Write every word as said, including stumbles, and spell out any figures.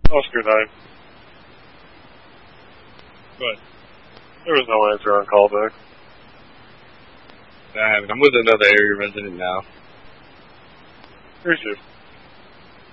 Oscar nine. What? There was no answer on callback. I haven't. I'm with another area resident now. Here's you.